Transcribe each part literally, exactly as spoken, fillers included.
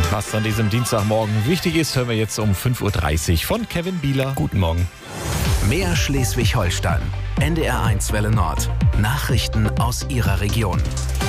Was an diesem Dienstagmorgen wichtig ist, hören wir jetzt um fünf Uhr dreißig von Kevin Bieler. Guten Morgen. Mehr Schleswig-Holstein. N D R eins Welle Nord. Nachrichten aus Ihrer Region.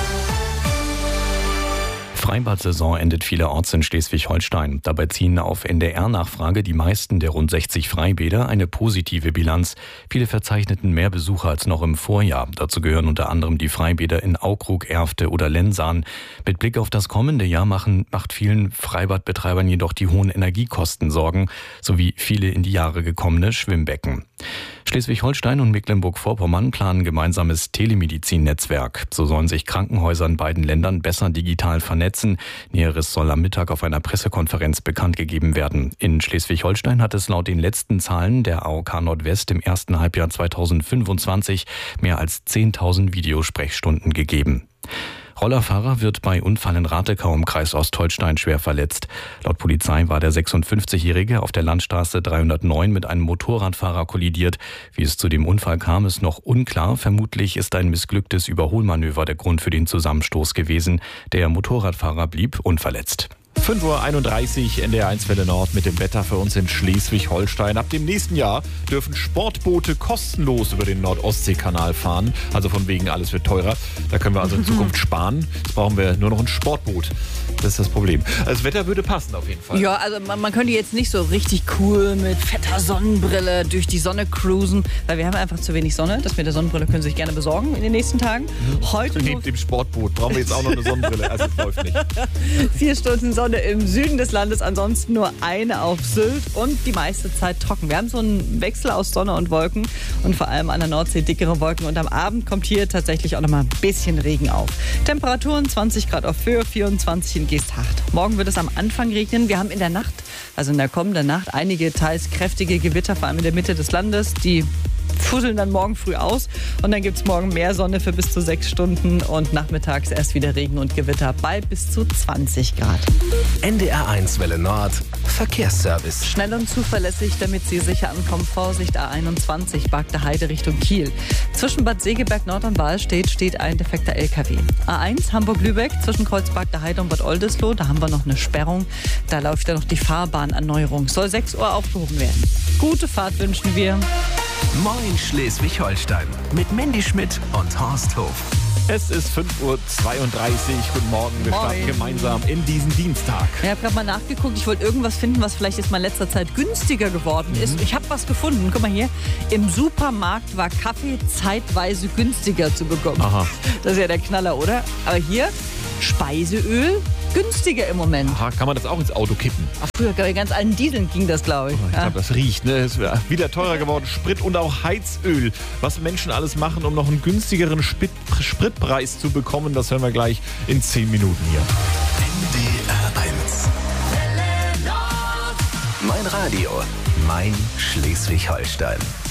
Freibad-Saison endet vielerorts in Schleswig-Holstein. Dabei ziehen auf N D R-Nachfrage die meisten der rund sechzig Freibäder eine positive Bilanz. Viele verzeichneten mehr Besucher als noch im Vorjahr. Dazu gehören unter anderem die Freibäder in Aukrug, Erfte oder Lensahn. Mit Blick auf das kommende Jahr machen, macht vielen Freibadbetreibern jedoch die hohen Energiekosten Sorgen, sowie viele in die Jahre gekommene Schwimmbecken. Schleswig-Holstein und Mecklenburg-Vorpommern planen gemeinsames Telemedizin-Netzwerk. So sollen sich Krankenhäuser in beiden Ländern besser digital vernetzen. Näheres soll am Mittag auf einer Pressekonferenz bekannt gegeben werden. In Schleswig-Holstein hat es laut den letzten Zahlen der A O K Nordwest im ersten Halbjahr zweitausendfünfundzwanzig mehr als zehntausend Videosprechstunden gegeben. Rollerfahrer wird bei Unfall in Ratekau im Kreis Ostholstein schwer verletzt. Laut Polizei war der sechsundfünfzigjährige auf der Landstraße dreihundertneun mit einem Motorradfahrer kollidiert. Wie es zu dem Unfall kam, ist noch unklar. Vermutlich ist ein missglücktes Überholmanöver der Grund für den Zusammenstoß gewesen. Der Motorradfahrer blieb unverletzt. fünf Uhr einunddreißig, N D R eins Welle Nord mit dem Wetter für uns in Schleswig-Holstein. Ab dem nächsten Jahr dürfen Sportboote kostenlos über den Nord-Ostsee-Kanal fahren. Also von wegen, alles wird teurer. Da können wir also in Zukunft sparen. Jetzt brauchen wir nur noch ein Sportboot. Das ist das Problem. Das Wetter würde passen auf jeden Fall. Ja, also man, man könnte jetzt nicht so richtig cool mit fetter Sonnenbrille durch die Sonne cruisen, weil wir haben einfach zu wenig Sonne. Das mit der Sonnenbrille können Sie sich gerne besorgen in den nächsten Tagen. Heute so neben dem Sportboot brauchen wir jetzt auch noch eine Sonnenbrille. Also es läuft nicht. Vier Stunden Sonne im Süden des Landes, ansonsten nur eine auf Sylt und die meiste Zeit trocken. Wir haben so einen Wechsel aus Sonne und Wolken und vor allem an der Nordsee dickere Wolken und am Abend kommt hier tatsächlich auch noch mal ein bisschen Regen auf. Temperaturen zwanzig Grad auf Höhe, vierundzwanzig in Geesthacht. Morgen wird es am Anfang regnen. Wir haben in der Nacht, also in der kommenden Nacht, einige teils kräftige Gewitter, vor allem in der Mitte des Landes, die fusseln dann morgen früh aus und dann gibt es morgen mehr Sonne für bis zu sechs Stunden und nachmittags erst wieder Regen und Gewitter bei bis zu zwanzig Grad. N D R eins Welle Nord. Verkehrsservice. Schnell und zuverlässig, damit Sie sicher ankommen. Vorsicht A einundzwanzig, Bagde Heide Richtung Kiel. Zwischen Bad Segeberg Nord und Wahlstedt steht ein defekter L K W. A eins Hamburg-Lübeck zwischen Kreuz Bagde Heide und Bad Oldesloe. Da haben wir noch eine Sperrung. Da läuft ja noch die Fahrbahnerneuerung. Soll sechs Uhr aufgehoben werden. Gute Fahrt wünschen wir. Moin Schleswig-Holstein mit Mandy Schmidt und Horst Hof. Es ist fünf Uhr zweiunddreißig. Guten Morgen. Wir Moin. starten gemeinsam in diesen Dienstag. Ich habe gerade mal nachgeguckt. Ich wollte irgendwas finden, was vielleicht jetzt mal in letzter Zeit günstiger geworden ist. Ich habe was gefunden. Guck mal hier. Im Supermarkt war Kaffee zeitweise günstiger zu bekommen. Aha. Das ist ja der Knaller, oder? Aber hier Speiseöl günstiger im Moment. Aha, kann man das auch ins Auto kippen? Ach, früher bei ganz alten Dieseln ging das, glaube ich. Ich Ja. glaube, das riecht. Ne? Es wäre wieder teurer geworden. Sprit und auch Heizöl. Was Menschen alles machen, um noch einen günstigeren Sprit Spritpreis zu bekommen, das hören wir gleich in zehn Minuten hier. N D R eins. Mein Radio. Mein Schleswig-Holstein.